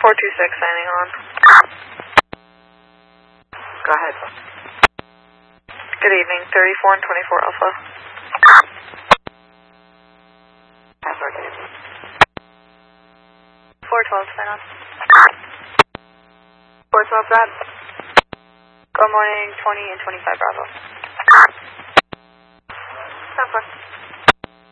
426 signing on. Go ahead. Good evening, 34 and 24 Alpha. Password, good evening. 412 sign on. 412 Brad. Good morning, 20 and 25 Bravo. 10-4.